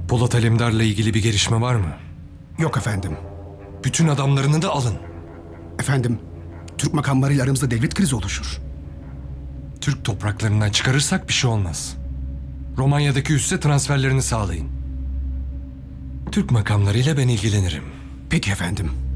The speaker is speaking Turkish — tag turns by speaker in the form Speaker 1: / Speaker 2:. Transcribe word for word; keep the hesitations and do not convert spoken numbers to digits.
Speaker 1: Polat Alemdar'la ilgili bir gelişme var mı?
Speaker 2: Yok efendim.
Speaker 1: Bütün adamlarını da alın.
Speaker 2: Efendim, Türk makamlarıyla aramızda devlet krizi oluşur.
Speaker 1: Türk topraklarından çıkarırsak bir şey olmaz. Romanya'daki üsse transferlerini sağlayın. Türk makamlarıyla ben ilgilenirim.
Speaker 2: Peki efendim.